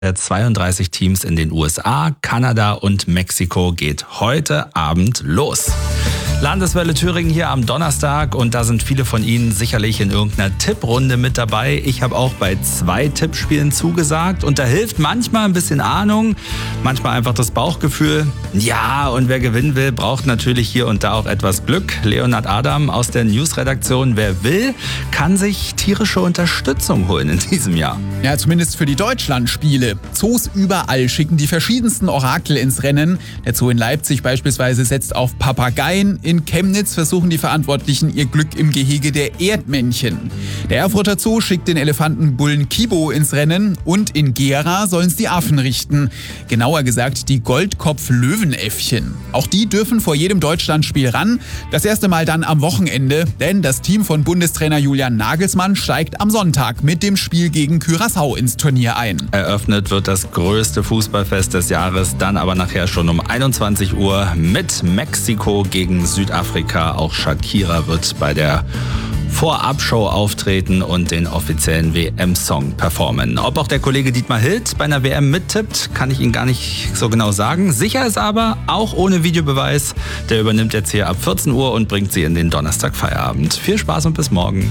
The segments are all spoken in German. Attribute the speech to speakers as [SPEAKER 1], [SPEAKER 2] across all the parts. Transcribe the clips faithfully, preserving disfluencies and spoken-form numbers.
[SPEAKER 1] der zweiunddreißig Teams in den U S A, Kanada und Mexiko geht heute Abend los. Landeswelle Thüringen hier am Donnerstag und da sind viele von Ihnen sicherlich in irgendeiner Tipprunde mit dabei. Ich habe auch bei zwei Tippspielen zugesagt und da hilft manchmal ein bisschen Ahnung, manchmal einfach das Bauchgefühl. Ja, und wer gewinnen will, braucht natürlich hier und da auch etwas Glück. Leonhard Adam aus der Newsredaktion. Wer will, kann sich tierische Unterstützung holen in diesem Jahr.
[SPEAKER 2] Ja, zumindest für die Deutschlandspiele. Zoos überall schicken die verschiedensten Orakel ins Rennen. Der Zoo in Leipzig beispielsweise setzt auf Papageien. In Chemnitz versuchen die Verantwortlichen ihr Glück im Gehege der Erdmännchen. Der Erfurter Zoo schickt den Elefantenbullen Kibo ins Rennen und in Gera sollen es die Affen richten. Genauer gesagt die Goldkopf-Löwenäffchen. Auch die dürfen vor jedem Deutschlandspiel ran. Das erste Mal dann am Wochenende, denn das Team von Bundestrainer Julian Nagelsmann steigt am Sonntag mit dem Spiel gegen Curaçao ins Turnier ein.
[SPEAKER 1] Eröffnet wird das größte Fußballfest des Jahres, dann aber nachher schon um einundzwanzig Uhr mit Mexiko gegen Südafrika. Auch Shakira wird bei der Vorabshow auftreten und den offiziellen W M-Song performen. Ob auch der Kollege Dietmar Hild bei einer W M mittippt, kann ich Ihnen gar nicht so genau sagen. Sicher ist aber, auch ohne Videobeweis, der übernimmt jetzt hier ab vierzehn Uhr und bringt Sie in den Donnerstag-Feierabend. Viel Spaß und bis morgen.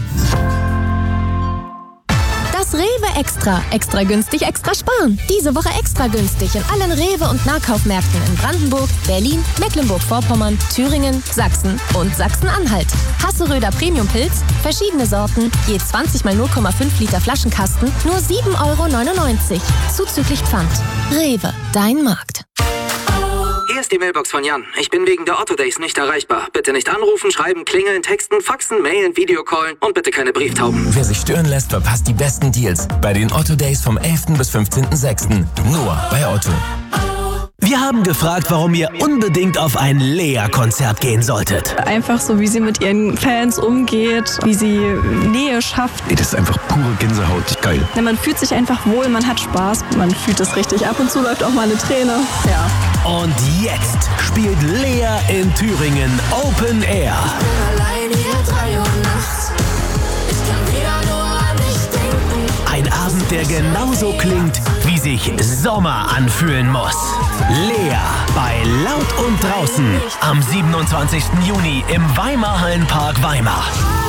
[SPEAKER 3] Das Rewe Extra. Extra günstig, extra sparen. Diese Woche extra günstig in allen Rewe- und Nahkaufmärkten in Brandenburg, Berlin, Mecklenburg-Vorpommern, Thüringen, Sachsen und Sachsen-Anhalt. Hasseröder Premium-Pilz, verschiedene Sorten, je zwanzig mal null Komma fünf Liter Flaschenkasten, nur sieben Euro neunundneunzig. Zuzüglich Pfand. Rewe, dein Markt.
[SPEAKER 4] Hier ist die Mailbox von Jan. Ich bin wegen der Otto Days nicht erreichbar. Bitte nicht anrufen, schreiben, klingeln, texten, faxen, mailen, Videocallen und bitte keine Brieftauben.
[SPEAKER 5] Wer sich stören lässt, verpasst die besten Deals bei den Otto Days vom elften bis fünfzehnten sechsten Nur bei Otto.
[SPEAKER 6] Wir haben gefragt, warum ihr unbedingt auf ein Lea-Konzert gehen solltet.
[SPEAKER 7] Einfach so, wie sie mit ihren Fans umgeht, wie sie Nähe schafft.
[SPEAKER 8] Ey, das ist einfach pure Gänsehaut. Geil.
[SPEAKER 7] Ja, man fühlt sich einfach wohl, man hat Spaß, man fühlt es richtig. Ab und zu läuft auch mal eine Träne. Ja.
[SPEAKER 6] Und jetzt spielt Lea in Thüringen Open Air.
[SPEAKER 9] Ich bin allein hier drei Uhr nachts. Ich kann wieder nur an dich denken.
[SPEAKER 6] Ein Abend, der genauso klingt, wie sich Sommer anfühlen muss. Lea bei Laut und Draußen am siebenundzwanzigsten Juni im Weimar-Hallenpark Weimar.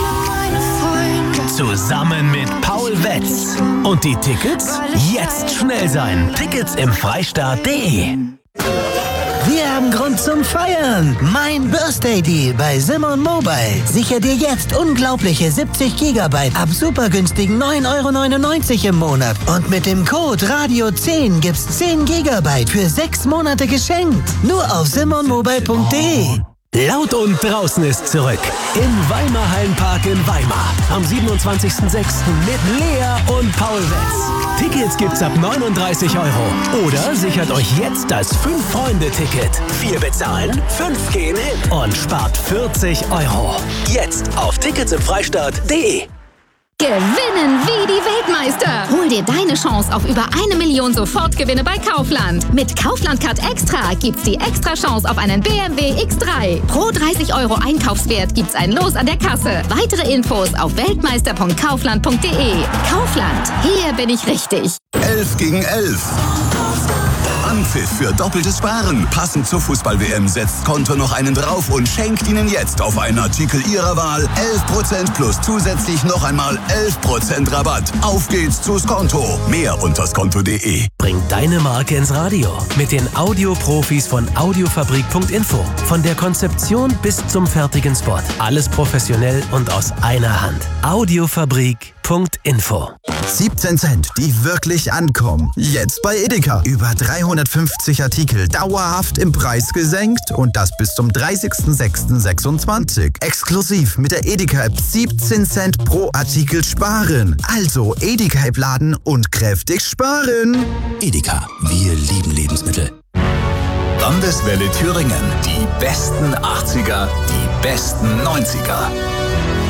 [SPEAKER 6] Zusammen mit Paul Wetz. Und die Tickets? Jetzt schnell sein. Tickets im Freistaat punkt de.
[SPEAKER 10] Wir haben Grund zum Feiern. Mein Birthday Deal bei Simon Mobile. Sicher dir jetzt unglaubliche siebzig Gigabyte ab super günstigen neun Euro neunundneunzig im Monat. Und mit dem Code Radio zehn gibt's zehn Gigabyte für sechs Monate geschenkt. Nur auf simon mobile punkt de.
[SPEAKER 6] Laut und Draußen ist zurück. Im Weimar-Hallenpark in Weimar. Am siebenundzwanzigsten sechsten mit Lea und Paul Wetz. Tickets gibt's ab neununddreißig Euro. Oder sichert euch jetzt das fünf-Freunde-Ticket. Vier bezahlen, fünf gehen hin. Und spart vierzig Euro. Jetzt auf tickets im freistaat punkt de.
[SPEAKER 11] Gewinnen wie die Weltmeister. Hol dir deine Chance auf über eine Million Sofortgewinne bei Kaufland. Mit Kaufland Card Extra gibt's die extra Chance auf einen B M W X drei. Pro dreißig Euro Einkaufswert gibt's ein Los an der Kasse. Weitere Infos auf weltmeister punkt kaufland punkt de. Kaufland, hier bin ich richtig.
[SPEAKER 12] elf gegen elf. Anpfiff für doppeltes Sparen. Passend zur Fußball-W M setzt Konto noch einen drauf und schenkt Ihnen jetzt auf einen Artikel Ihrer Wahl elf Prozent plus zusätzlich noch einmal elf Prozent Rabatt. Auf geht's zu Skonto. Mehr unter skonto punkt de.
[SPEAKER 6] Bring deine Marke ins Radio mit den Audioprofis von audiofabrik punkt info. Von der Konzeption bis zum fertigen Spot. Alles professionell und aus einer Hand. audiofabrik punkt info.
[SPEAKER 13] siebzehn Cent, die wirklich ankommen. Jetzt bei Edeka. Über dreihundertfünfzig Artikel dauerhaft im Preis gesenkt und das bis zum dreißigsten sechsten sechsundzwanzig. Exklusiv mit der Edeka-App siebzehn Cent pro Artikel sparen. Also Edeka-App laden und kräftig sparen.
[SPEAKER 14] Edeka, wir lieben Lebensmittel. Landeswelle Thüringen. Die besten achtziger, die besten neunziger.